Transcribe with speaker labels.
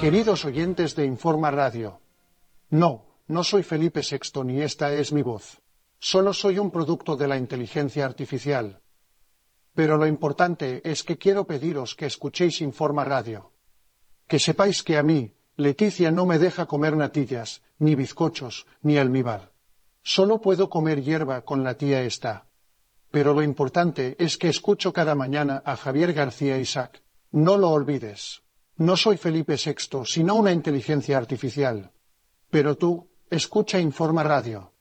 Speaker 1: Queridos oyentes de Informa Radio. No soy Felipe VI ni esta es mi voz. Solo soy un producto de la inteligencia artificial. Pero lo importante es que quiero pediros que escuchéis Informa Radio. Que sepáis que a mí, Leticia no me deja comer natillas, ni bizcochos, ni almíbar. Solo puedo comer hierba con la tía esta. Pero lo importante es que escucho cada mañana a Javier García Isaac. No lo olvides. No soy Felipe VI, sino una inteligencia artificial. Pero tú, escucha Informa Radio.